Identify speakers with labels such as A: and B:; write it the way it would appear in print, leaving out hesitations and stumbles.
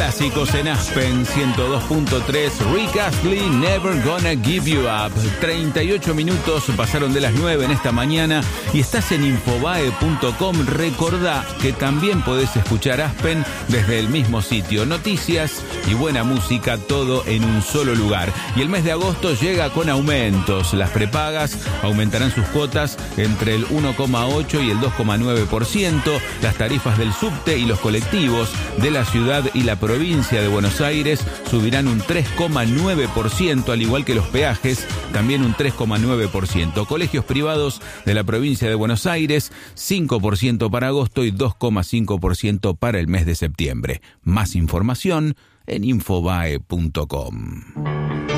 A: Clásicos en Aspen 102.3. Rick Astley, Never Gonna Give You Up. 38 minutos pasaron de las 9 en esta mañana y estás en infobae.com. Recordá que también podés escuchar Aspen desde el mismo sitio. Noticias y buena música, todo en un solo lugar. Y el mes de agosto llega con aumentos. Las prepagas aumentarán sus cuotas entre el 1,8 y el 2,9%. Las tarifas del subte y los colectivos de la ciudad y la provincia de Buenos Aires subirán un 3,9%, al igual que los peajes, también un 3,9%. Colegios privados de la provincia de Buenos Aires, 5% para agosto y 2,5% para el mes de septiembre. Más información en infobae.com.